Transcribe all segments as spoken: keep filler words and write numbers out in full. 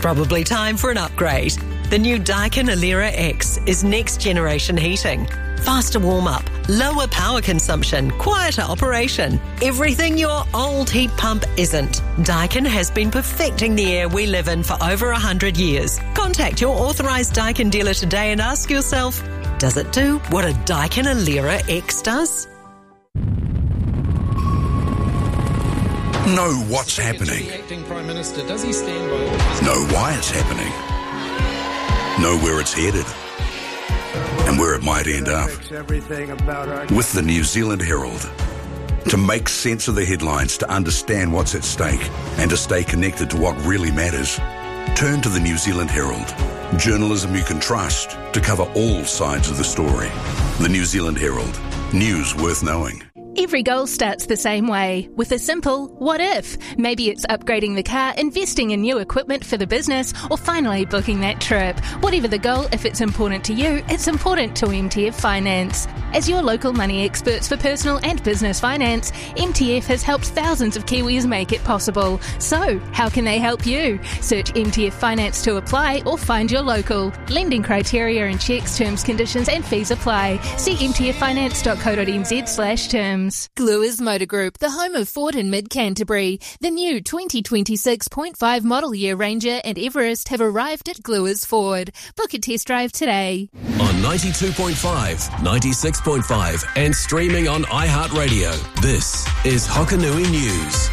probably time for an upgrade. The new Daikin Alera X is next-generation heating. Faster warm-up, lower power consumption, quieter operation. Everything your old heat pump isn't. Daikin has been perfecting the air we live in for over one hundred years. Contact your authorised Daikin dealer today and ask yourself, does it do what a Daikin Alera X does? Know what's happening. Know why it's happening. Know where it's headed and where it might end up. With the New Zealand Herald. To make sense of the headlines, to understand what's at stake and to stay connected to what really matters, turn to the New Zealand Herald. Journalism you can trust to cover all sides of the story. The New Zealand Herald. News worth knowing. Every goal starts the same way, with a simple what if. Maybe it's upgrading the car, investing in new equipment for the business, or finally booking that trip. Whatever the goal, if it's important to you, it's important to M T F Finance. As your local money experts for personal and business finance, M T F has helped thousands of Kiwis make it possible. So, how can they help you? Search M T F Finance to apply or find your local. Lending criteria and checks, terms, conditions and fees apply. See m t f finance dot co dot n z slash terms. Gluers Motor Group, the home of Ford in mid-Canterbury. The new twenty twenty-six point five model year Ranger and Everest have arrived at Gluers Ford. Book a test drive today. On ninety-two point five, ninety-six point five and streaming on iHeartRadio. This is Hokanui News.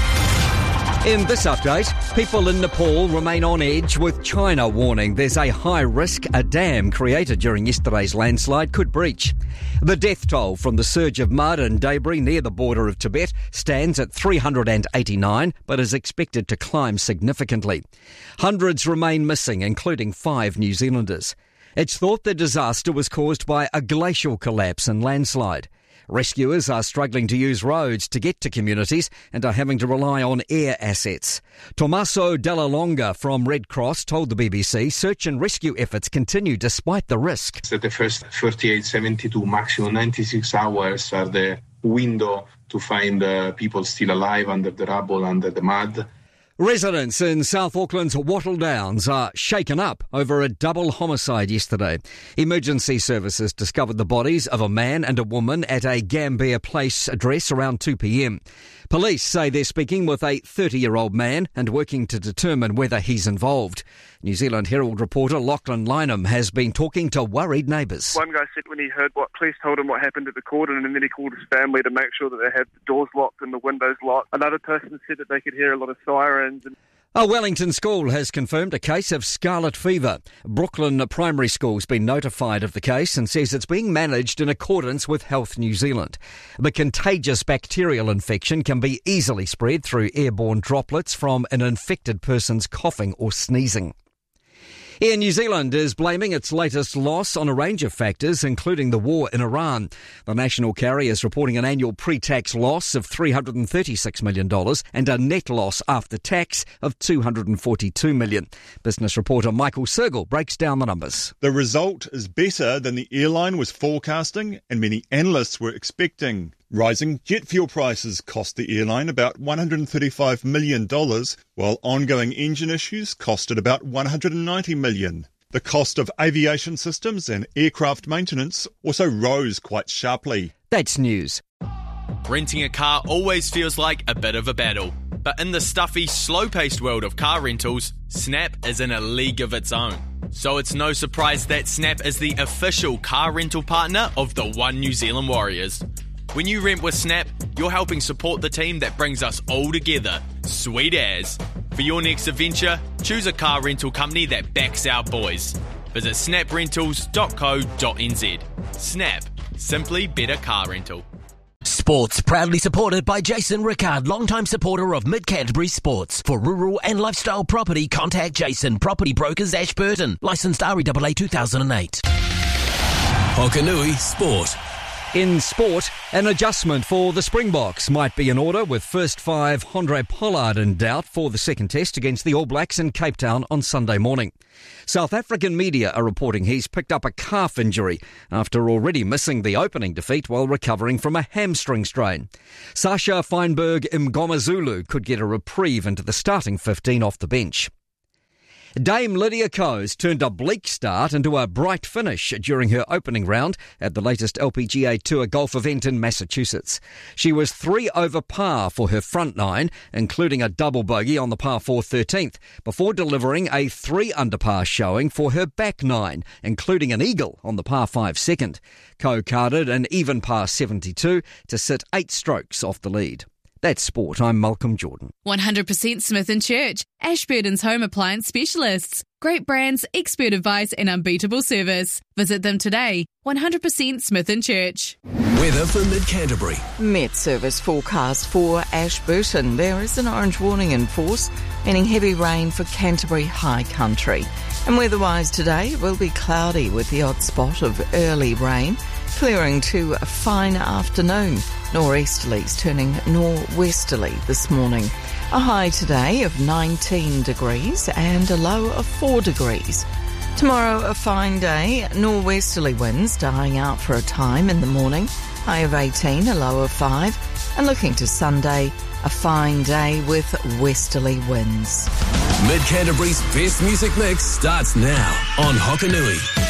In this update, people in Nepal remain on edge with China warning there's a high risk a dam created during yesterday's landslide could breach. The death toll from the surge of mud and debris near the border of Tibet stands at three hundred eighty-nine, but is expected to climb significantly. Hundreds remain missing, including five New Zealanders. It's thought the disaster was caused by a glacial collapse and landslide. Rescuers are struggling to use roads to get to communities and are having to rely on air assets. Tommaso Della Longa from Red Cross told the B B C search and rescue efforts continue despite the risk. So the first forty-eight, seventy-two, maximum ninety-six hours are the window to find uh, people still alive under the rubble, under the mud. Residents in South Auckland's Wattle Downs are shaken up over a double homicide yesterday. Emergency services discovered the bodies of a man and a woman at a Gambier Place address around two p.m. Police say they're speaking with a thirty-year-old man and working to determine whether he's involved. New Zealand Herald reporter Lachlan Lynham has been talking to worried neighbours. One guy said when he heard what police told him what happened at the cordon, and then he called his family to make sure that they had the doors locked and the windows locked. Another person said that they could hear a lot of sirens. And A Wellington school has confirmed a case of scarlet fever. Brooklyn Primary School's been notified of the case and says it's being managed in accordance with Health New Zealand. The contagious bacterial infection can be easily spread through airborne droplets from an infected person's coughing or sneezing. Air New Zealand is blaming its latest loss on a range of factors, including the war in Iran. The national carrier is reporting an annual pre-tax loss of three hundred thirty-six million dollars and a net loss after tax of two hundred forty-two million dollars. Business reporter Michael Sergel breaks down the numbers. The result is better than the airline was forecasting and many analysts were expecting. Rising jet fuel prices cost the airline about one hundred thirty-five million dollars, while ongoing engine issues costed about one hundred ninety million dollars. The cost of aviation systems and aircraft maintenance also rose quite sharply. That's news. Renting a car always feels like a bit of a battle. But in the stuffy, slow-paced world of car rentals, Snap is in a league of its own. So it's no surprise that Snap is the official car rental partner of the One New Zealand Warriors. When you rent with Snap, you're helping support the team that brings us all together. Sweet as. For your next adventure, choose a car rental company that backs our boys. Visit snap rentals dot co dot n z. Snap. Simply better car rental. Sports proudly supported by Jason Rickard, longtime supporter of Mid-Canterbury Sports. For rural and lifestyle property, contact Jason, Property Brokers, Ashburton. Licensed R E A A two thousand eight. Hokanui Sport. In sport, an adjustment for the Springboks might be in order, with first five Handré Pollard in doubt for the second test against the All Blacks in Cape Town on Sunday morning. South African media are reporting he's picked up a calf injury after already missing the opening defeat while recovering from a hamstring strain. Sasha Feinberg Mngomezulu could get a reprieve into the starting fifteen off the bench. Dame Lydia Ko's turned a bleak start into a bright finish during her opening round at the latest L P G A Tour golf event in Massachusetts. She was three over par for her front nine, including a double bogey on the par four thirteenth, before delivering a three under par showing for her back nine, including an eagle on the par five second. Ko carded an even par seventy-two to sit eight strokes off the lead. That's sport. I'm Malcolm Jordan. one hundred percent Smith and Church, Ashburton's home appliance specialists. Great brands, expert advice and unbeatable service. Visit them today. one hundred percent Smith and Church. Weather for Mid-Canterbury. Met Service forecast for Ashburton. There is an orange warning in force, meaning heavy rain for Canterbury High Country. And weather-wise today, it will be cloudy with the odd spot of early rain, clearing to a fine afternoon. Nor'easterlies turning nor'westerly this morning. A high today of nineteen degrees and a low of four degrees. Tomorrow, a fine day, nor'westerly winds dying out for a time in the morning. High of eighteen, a low of five. And looking to Sunday, a fine day with westerly winds. Mid-Canterbury's best music mix starts now on Hokanui.